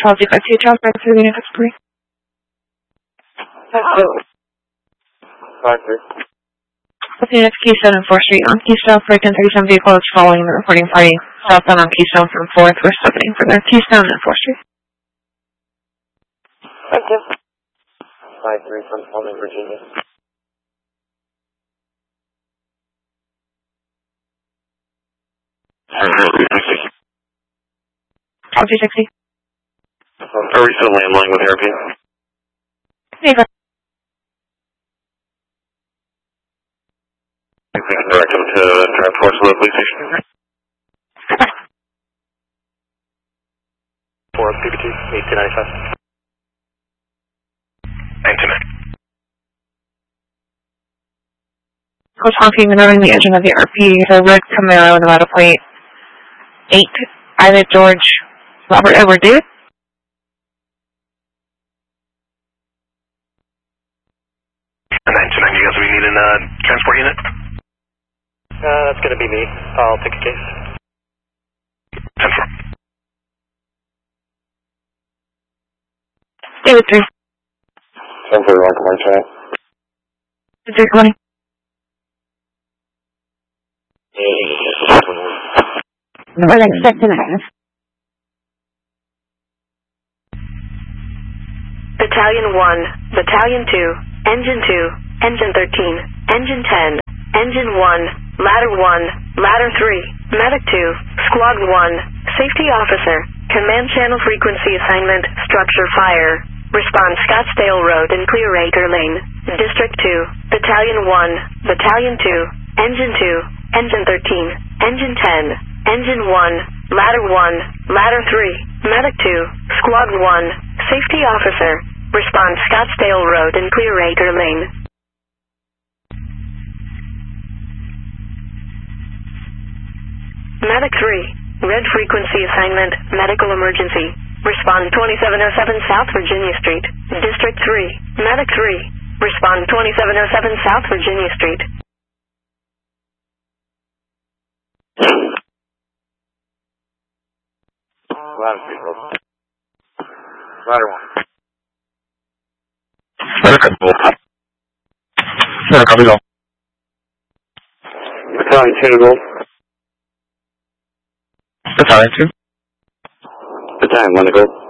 Charles D. 52, Charles back to the unit of 3. 5-3. Units Keystone and 4th Street on Keystone for 1037 vehicle is following the reporting party southbound on Keystone from 4th. We're still waiting for their Keystone and 4th Street. Thank you. 5-3 from Pullman, Virginia. Charles D60. Are we still landline with airplane? Hey, go. Direct them to Transport Slow Police Station. 4 PBT, 8295. 929. Was honking and running the engine of the RP, the red Camaro, Nevada plate 8, Isaac George, Robert Edward David. You guys, we need a transport unit? That's going to be me. I'll take a case. 10-4. David 3. 10-4, come on, tonight. 320. We're expecting it. Battalion 1, Battalion 2, Engine 2, Engine 13, Engine 10, Engine 1, Ladder 1, Ladder 3, Medic 2, Squad 1, Safety Officer, Command Channel Frequency Assignment, Structure Fire, Respond Scottsdale Road and Clear Acre Lane, District 2, Battalion 1, Battalion 2, Engine 2, Engine 13, Engine 10, Engine 1, Ladder 1, Ladder 3, Medic 2, Squad 1, Safety Officer, Respond Scottsdale Road and Clear Acre Lane. Medic 3, Red Frequency Assignment, Medical Emergency. Respond 2707 South Virginia Street, District 3. Medic 3, respond 2707 South Virginia Street. Ladder 1. Sure, copy all. Battalion 2 to gold. Battalion 2. Battalion 1 to gold.